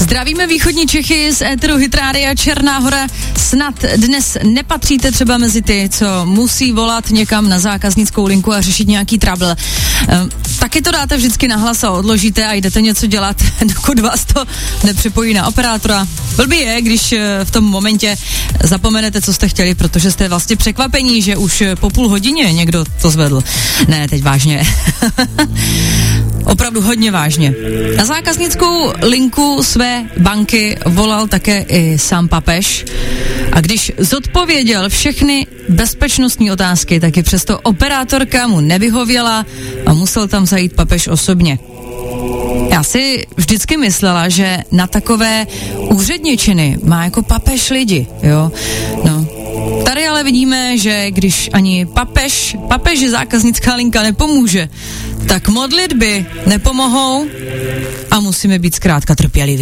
Zdravíme východní Čechy z éteru Hit Rádia Černá Hora. Snad dnes nepatříte třeba mezi ty, co musí volat někam na zákaznickou linku a řešit nějaký trouble. Taky to dáte vždycky nahlas a odložíte a jdete něco dělat, dokud vás to nepřipojí na operátora. Blbý je, když v tom momentě zapomenete, co jste chtěli, protože jste vlastně překvapení, že už po půl hodině někdo to zvedl. Ne, teď vážně. Opravdu hodně vážně. Na zákaznickou linku své banky volal také i sám papež a když zodpověděl všechny bezpečnostní otázky, tak i přesto operátorka mu nevyhověla a musel tam zajít papež osobně. Já si vždycky myslela, že na takové úředničiny má jako papež lidi, jo. No. Tady ale vidíme, že když ani papeži zákaznická linka nepomůže, tak modlitby nepomohou a musíme být zkrátka trpěliví.